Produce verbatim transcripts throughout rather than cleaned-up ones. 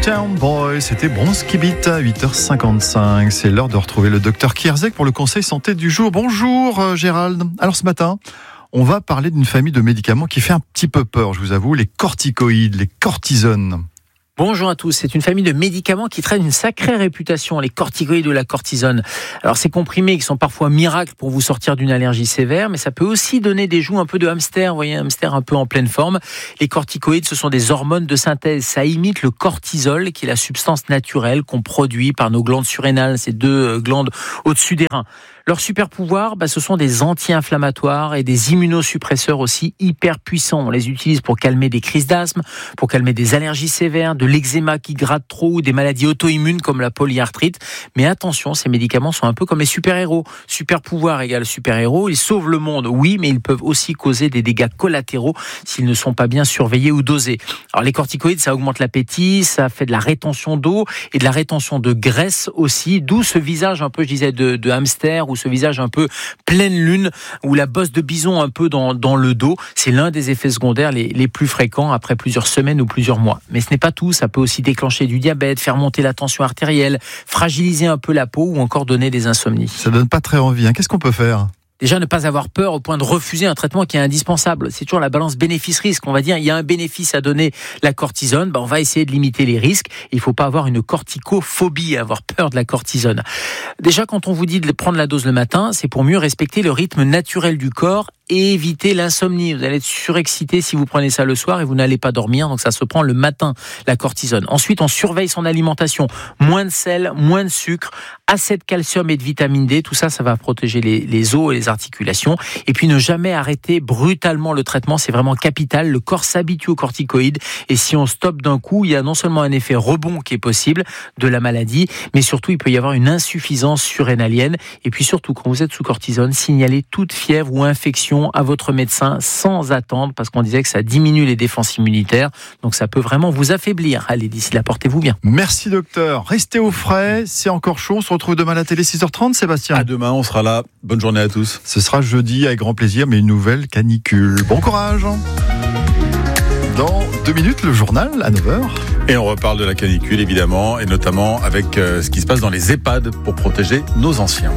Downtown Boy, c'était Bronski Beat à huit heures cinquante-cinq. C'est l'heure de retrouver le docteur Kierzek pour le conseil santé du jour. Bonjour euh, Gérald. Alors ce matin, on va parler d'une famille de médicaments qui fait un petit peu peur, je vous avoue, les corticoïdes, les cortisones. Bonjour à tous, c'est une famille de médicaments qui traîne une sacrée réputation, les corticoïdes ou la cortisone. Alors ces comprimés qui sont parfois miracles pour vous sortir d'une allergie sévère, mais ça peut aussi donner des joues un peu de hamster, vous voyez, un hamster un peu en pleine forme. Les corticoïdes, ce sont des hormones de synthèse, ça imite le cortisol qui est la substance naturelle qu'on produit par nos glandes surrénales, ces deux glandes au-dessus des reins. Leur super pouvoir, bah, ce sont des anti-inflammatoires et des immunosuppresseurs aussi hyper puissants. On les utilise pour calmer des crises d'asthme, pour calmer des allergies sévères, de l'eczéma qui gratte trop ou des maladies auto-immunes comme la polyarthrite. Mais attention, ces médicaments sont un peu comme les super-héros. Super pouvoir égale super-héros. Ils sauvent le monde, oui, mais ils peuvent aussi causer des dégâts collatéraux s'ils ne sont pas bien surveillés ou dosés. Alors les corticoïdes, ça augmente l'appétit, ça fait de la rétention d'eau et de la rétention de graisse aussi, d'où ce visage un peu, je disais, de, de hamster ou ce visage un peu pleine lune ou la bosse de bison un peu dans, dans le dos. C'est l'un des effets secondaires les, les plus fréquents après plusieurs semaines ou plusieurs mois. Mais ce n'est pas tout, ça peut aussi déclencher du diabète, faire monter la tension artérielle, fragiliser un peu la peau ou encore donner des insomnies. Ça donne pas très envie, hein. Qu'est-ce qu'on peut faire ? Déjà, ne pas avoir peur au point de refuser un traitement qui est indispensable. C'est toujours la balance bénéfice-risque. On va dire, il y a un bénéfice à donner la cortisone, ben on va essayer de limiter les risques. Il ne faut pas avoir une corticophobie, avoir peur de la cortisone. Déjà, quand on vous dit de prendre la dose le matin, c'est pour mieux respecter le rythme naturel du corps et éviter l'insomnie. Vous allez être surexcité si vous prenez ça le soir et vous n'allez pas dormir. Donc ça se prend le matin, la cortisone. Ensuite, on surveille son alimentation. Moins de sel, moins de sucre, assez de calcium et de vitamine D. Tout ça, ça va protéger les, les os et les articulations. Et puis ne jamais arrêter brutalement le traitement. C'est vraiment capital. Le corps s'habitue aux corticoïdes. Et si on stoppe d'un coup, il y a non seulement un effet rebond qui est possible de la maladie, mais surtout, il peut y avoir une insuffisance surrénalienne. Et puis surtout, quand vous êtes sous cortisone, signalez toute fièvre ou infection à votre médecin sans attendre, parce qu'on disait que ça diminue les défenses immunitaires, donc ça peut vraiment vous affaiblir. Allez, d'ici là, portez-vous bien. Merci docteur, restez au frais, c'est encore chaud, on se retrouve demain à la télé six heures trente, Sébastien. À demain, on sera là, bonne journée à tous. Ce sera jeudi avec grand plaisir, mais une nouvelle canicule. Bon courage. Dans deux minutes, le journal à neuf heures. Et on reparle de la canicule évidemment, et notamment avec euh, ce qui se passe dans les EHPAD pour protéger nos anciens.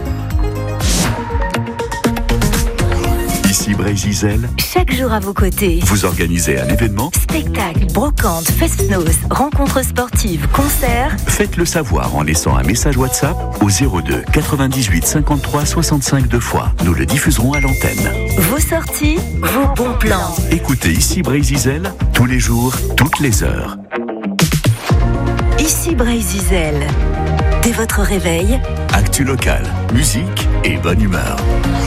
Ici Bray-Gisèle. Chaque jour à vos côtés. Vous organisez un événement. Spectacle, brocante, fest-noz, rencontres sportives, concerts. Faites-le savoir en laissant un message WhatsApp au zéro deux quatre-vingt-dix-huit cinquante-trois soixante-cinq deux fois. Nous le diffuserons à l'antenne. Vos sorties, vos bons plans. Écoutez Ici Bray-Gisèle tous les jours, toutes les heures. Ici Bray-Gisèle. Dès votre réveil. Actu local, musique et bonne humeur.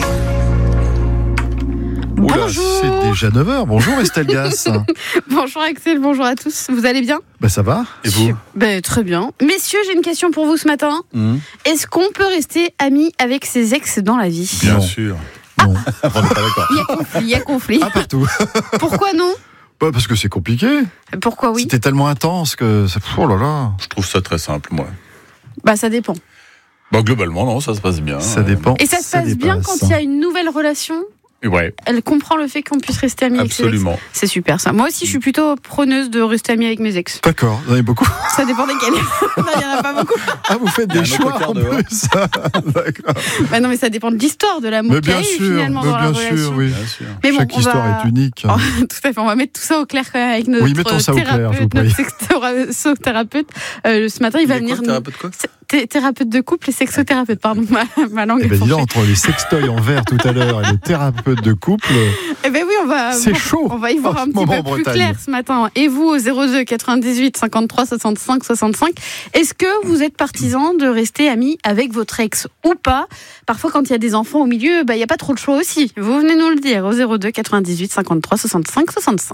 Oula, Bonjour. c'est déjà neuf heures. Bonjour Estelle Gass. Bonjour Axel, bonjour à tous. Vous allez bien ? Ben ça va. Et vous ? Ben, très bien. Messieurs, j'ai une question pour vous ce matin. mmh. Est-ce qu'on peut rester amis avec ses ex dans la vie ? Bien Non. sûr. Non. On n'est pas d'accord. Il y a conflit, il y a conflit. Ah, partout. Pourquoi non ? Bah, parce que c'est compliqué. Pourquoi oui ? C'était tellement intense que... ça- Oh là là. Je trouve ça très simple, moi. Bah ça dépend. Bon, globalement, non, ça se passe bien. Ça dépend. Et ça se passe bien quand il y a une nouvelle relation ? Ouais, Elle comprend le fait qu'on puisse rester amis avec ses ex. absolument. C'est super ça. Moi aussi, je suis plutôt preneuse de rester amie avec mes ex. D'accord, vous en avez beaucoup. Ça dépend desquels. Non, il n'y en a pas beaucoup. Ah, vous faites Il y a des un choix autocar en dehors. plus. D'accord. Bah non, mais ça dépend de l'histoire, de l'amour Mais qu'il y bien a eu sûr, finalement mais dans la bien relation. sûr, oui. Bien sûr. Mais bon, Chaque on histoire va- est unique. Oh, tout à fait, on va mettre tout ça au clair quand même avec notre Oui, mettons ça au clair, je vous thérapeute, prie. notre sexothérapeute. Euh, ce matin, il, Il va est quoi, venir le thérapeute quoi nous... Thé- Thérapeute de couple et sexothérapeute, pardon, ma, ma langue Eh est ben, dis donc, fourchée. entre les sextoys en verre tout à l'heure et le thérapeute de couple, Eh ben oui, on va, c'est chaud. on va y voir en un ce petit moment peu en plus Bretagne. clair ce matin. Et vous, au zéro deux quatre-vingt-dix-huit cinquante-trois soixante-cinq soixante-cinq, est-ce que vous êtes partisan de rester amis avec votre ex ou pas ? Parfois, quand il y a des enfants au milieu, bah, il n'y a pas trop de choix aussi. Vous venez nous le dire au zéro deux quatre-vingt-dix-huit cinquante-trois soixante-cinq soixante-cinq.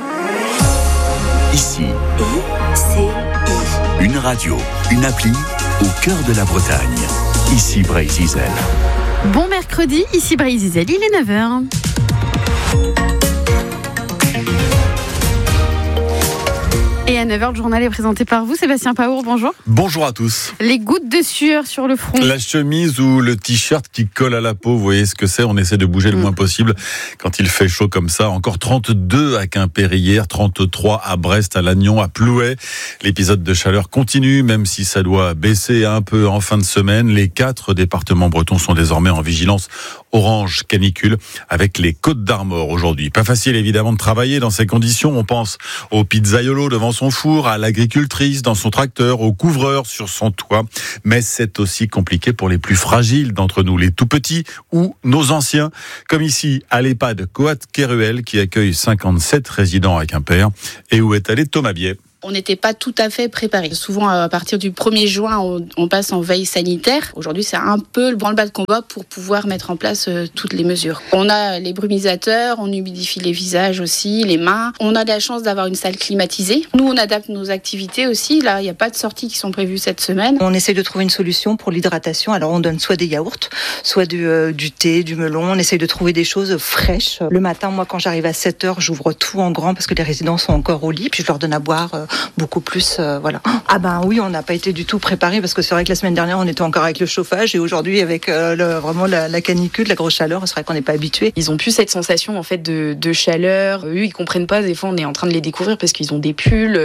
Ici, C'est une radio, une appli au cœur de la Bretagne. Ici Bray-Gisèle. Bon mercredi, ici Bray-Gisèle, il est neuf heures. Et à neuf heures, le journal est présenté par vous, Sébastien Paour, bonjour. Bonjour à tous. Les gouttes de sueur sur le front. La chemise ou le t-shirt qui colle à la peau, vous voyez ce que c'est, on essaie de bouger le moins possible quand il fait chaud comme ça. Encore trente-deux à Quimper hier, trente-trois à Brest, à Lannion, à Plouay. L'épisode de chaleur continue, même si ça doit baisser un peu en fin de semaine. Les quatre départements bretons sont désormais en vigilance orange canicule avec les Côtes d'Armor aujourd'hui. Pas facile évidemment de travailler dans ces conditions. On pense au pizzaiolo devant son four, à l'agricultrice dans son tracteur, au couvreur sur son toit. Mais c'est aussi compliqué pour les plus fragiles d'entre nous, les tout petits ou nos anciens, comme ici à l'EHPAD Coat-Keruel qui accueille cinquante-sept résidents à Quimper et où est allé Thomas Biet. On n'était pas tout à fait préparés. Souvent, à partir du premier juin, on, on passe en veille sanitaire. Aujourd'hui, c'est un peu le branle-bas de combat pour pouvoir mettre en place euh, toutes les mesures. On a les brumisateurs, on humidifie les visages aussi, les mains. On a la chance d'avoir une salle climatisée. Nous, on adapte nos activités aussi. Là, il n'y a pas de sorties qui sont prévues cette semaine. On essaie de trouver une solution pour l'hydratation. Alors, on donne soit des yaourts, soit du, euh, du thé, du melon. On essaie de trouver des choses fraîches. Le matin, moi, quand j'arrive à sept heures, j'ouvre tout en grand parce que les résidents sont encore au lit. Puis, je leur donne à boire euh, beaucoup plus, euh, voilà. Ah ben oui, on n'a pas été du tout préparé parce que c'est vrai que la semaine dernière on était encore avec le chauffage et aujourd'hui avec euh, le, vraiment la, la canicule, la grosse chaleur, c'est vrai qu'on n'est pas habitué. Ils ont plus cette sensation en fait de, de chaleur. Eux, ils comprennent pas. Des fois, on est en train de les découvrir parce qu'ils ont des pulls.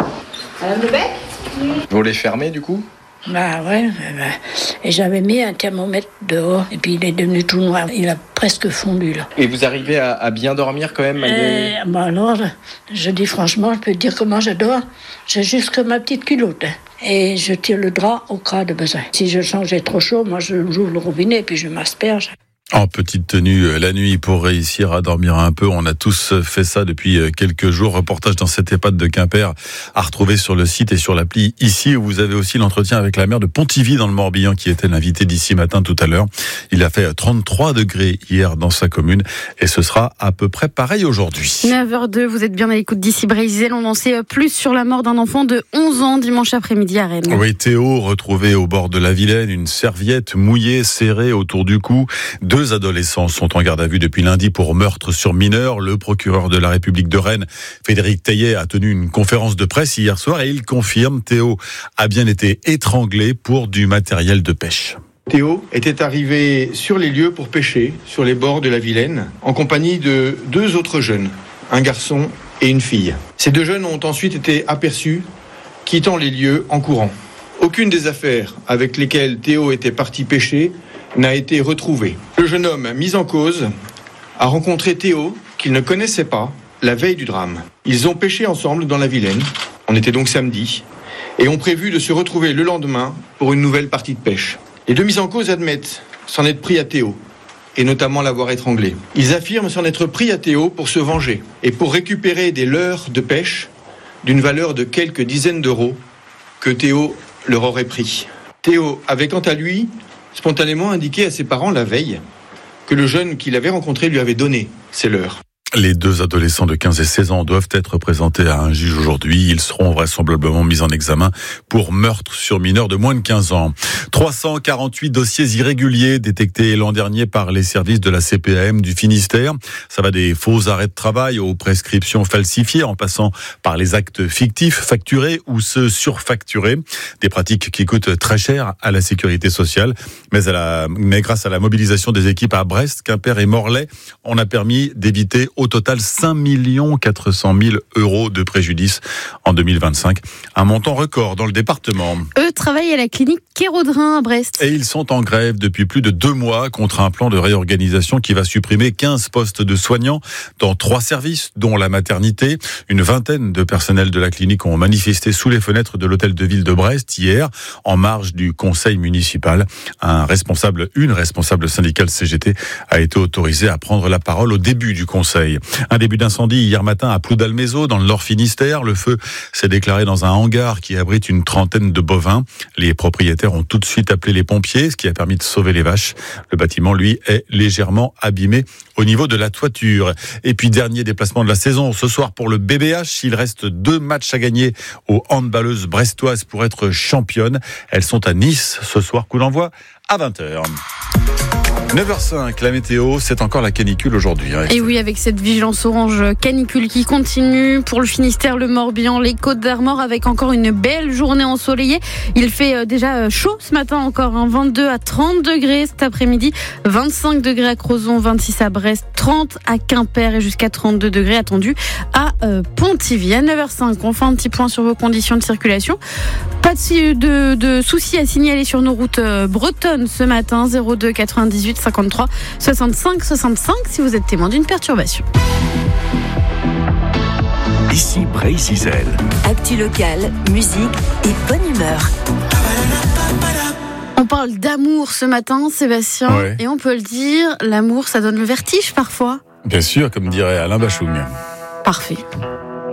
Madame Lebec ? Vous les fermez du coup ? Bah ouais, bah, et j'avais mis un thermomètre dehors et puis il est devenu tout noir, il a presque fondu là. Et vous arrivez à, à bien dormir quand même malgré... euh, Bah alors, je dis franchement, je peux te dire comment je dors, j'ai juste que ma petite culotte hein, et je tire le drap au cas de besoin. Si je sens que j'ai trop chaud, moi je j'ouvre le robinet et puis je m'asperge. En petite tenue la nuit pour réussir à dormir un peu. On a tous fait ça depuis quelques jours. Reportage dans cette EHPAD de Quimper à retrouver sur le site et sur l'appli ici où vous avez aussi l'entretien avec la maire de Pontivy dans le Morbihan qui était l'invité d'ici matin tout à l'heure. Il a fait trente-trois degrés hier dans sa commune et ce sera à peu près pareil aujourd'hui. neuf heures deux, vous êtes bien à l'écoute d'ici Brésil. On en sait plus sur la mort d'un enfant de onze ans dimanche après-midi à Rennes. Oui, Théo retrouvé au bord de la Vilaine, une serviette mouillée serrée autour du cou. Deux Deux adolescents sont en garde à vue depuis lundi pour meurtre sur mineur. Le procureur de la République de Rennes, Frédéric Taillet, a tenu une conférence de presse hier soir et il confirme Théo a bien été étranglé pour du matériel de pêche. Théo était arrivé sur les lieux pour pêcher, sur les bords de la Vilaine, en compagnie de deux autres jeunes, un garçon et une fille. Ces deux jeunes ont ensuite été aperçus quittant les lieux en courant. Aucune des affaires avec lesquelles Théo était parti pêcher n'a été retrouvée. Le jeune homme mis en cause a rencontré Théo, qu'il ne connaissait pas, la veille du drame. Ils ont pêché ensemble dans la Vilaine, on était donc samedi, et ont prévu de se retrouver le lendemain pour une nouvelle partie de pêche. Les deux mis en cause admettent s'en être pris à Théo, et notamment l'avoir étranglé. Ils affirment s'en être pris à Théo pour se venger, et pour récupérer des leurres de pêche d'une valeur de quelques dizaines d'euros que Théo leur aurait pris. Théo avait quant à lui spontanément indiqué à ses parents la veille que le jeune qu'il avait rencontré lui avait donné ces leurres. Les deux adolescents de quinze et seize ans doivent être présentés à un juge aujourd'hui. Ils seront vraisemblablement mis en examen pour meurtre sur mineur de moins de quinze ans. trois cent quarante-huit dossiers irréguliers détectés l'an dernier par les services de la C P A M du Finistère. Ça va des faux arrêts de travail aux prescriptions falsifiées en passant par les actes fictifs, facturés ou ceux surfacturés. Des pratiques qui coûtent très cher à la sécurité sociale. Mais, à la, mais grâce à la mobilisation des équipes à Brest, Quimper et Morlaix, on a permis d'éviter au total cinq millions quatre cent mille euros de préjudice en deux mille vingt-cinq. Un montant record dans le département. Eux travaillent à la clinique Kérodrin à Brest. Et ils sont en grève depuis plus de deux mois contre un plan de réorganisation qui va supprimer quinze postes de soignants dans trois services, dont la maternité. Une vingtaine de personnels de la clinique ont manifesté sous les fenêtres de l'hôtel de ville de Brest hier, en marge du conseil municipal. Un responsable, une responsable syndicale C G T a été autorisée à prendre la parole au début du conseil. Un début d'incendie hier matin à Ploudalmézeau, dans le Nord Finistère. Le feu s'est déclaré dans un hangar qui abrite une trentaine de bovins. Les propriétaires ont tout de suite appelé les pompiers, ce qui a permis de sauver les vaches. Le bâtiment, lui, est légèrement abîmé au niveau de la toiture. Et puis, dernier déplacement de la saison ce soir pour le B B H. Il reste deux matchs à gagner aux handballeuses brestoises pour être championnes. Elles sont à Nice ce soir, coup d'envoi à vingt heures. neuf heures cinq, la météo, c'est encore la canicule aujourd'hui. Hein, et oui, avec cette vigilance orange canicule qui continue pour le Finistère, le Morbihan, les Côtes d'Armor, avec encore une belle journée ensoleillée. Il fait déjà chaud ce matin encore, hein, vingt-deux à trente degrés cet après-midi, vingt-cinq degrés à Crozon, vingt-six à Brest, trente à Quimper et jusqu'à trente-deux degrés attendus à euh, Pontivy. À neuf heures cinq, on fait un petit point sur vos conditions de circulation. Pas de, de, de soucis à signaler sur nos routes euh, bretonnes ce matin, zéro deux quatre-vingt-dix-huit cinquante-trois soixante-cinq soixante-cinq si vous êtes témoin d'une perturbation. Ici Bray-Zizel. Actu locale, musique et bonne humeur. On parle d'amour ce matin, Sébastien, ouais. Et on peut le dire, l'amour, ça donne le vertige parfois. Bien sûr, comme dirait Alain Bachung. Parfait.